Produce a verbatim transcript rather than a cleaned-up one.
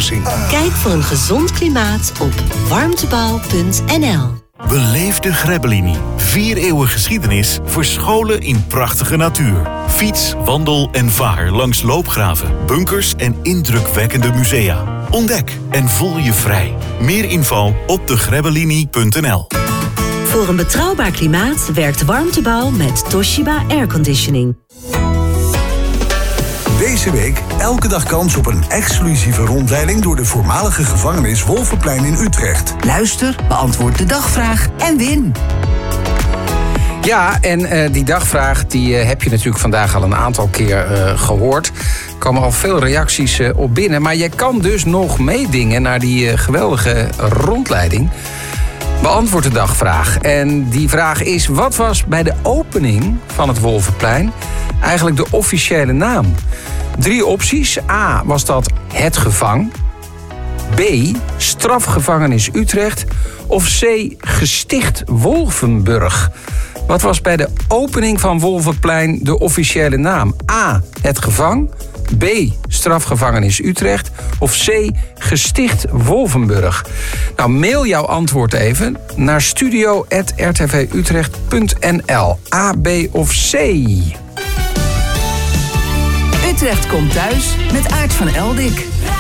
airconditioning. Kijk voor een gezond klimaat op warmtebouw punt n l. Beleef de Grebbelini. Vier eeuwen geschiedenis verscholen in prachtige natuur. Fiets, wandel en vaar langs loopgraven, bunkers en indrukwekkende musea. Ontdek en voel je vrij. Meer info op de grebbelini punt n l. Voor een betrouwbaar klimaat werkt Warmtebouw met Toshiba Airconditioning. Deze week elke dag kans op een exclusieve rondleiding door de voormalige gevangenis Wolvenplein in Utrecht. Luister, beantwoord de dagvraag en win. Ja, en uh, die dagvraag die uh, heb je natuurlijk vandaag al een aantal keer uh, gehoord. Er komen al veel reacties uh, op binnen. Maar je kan dus nog meedingen naar die uh, geweldige rondleiding. Beantwoord de dagvraag. En die vraag is: wat was bij de opening van het Wolvenplein eigenlijk de officiële naam? Drie opties. A, was dat het Gevang. B, Strafgevangenis Utrecht. Of C, Gesticht Wolvenburg. Wat was bij de opening van Wolvenplein de officiële naam? A, het Gevang. B, Strafgevangenis Utrecht. Of C, Gesticht Wolvenburg. Nou, mail jouw antwoord even naar studio apenstaartje r t v utrecht punt n l. A, B of C? Utrecht komt thuis met Aart van Eldik.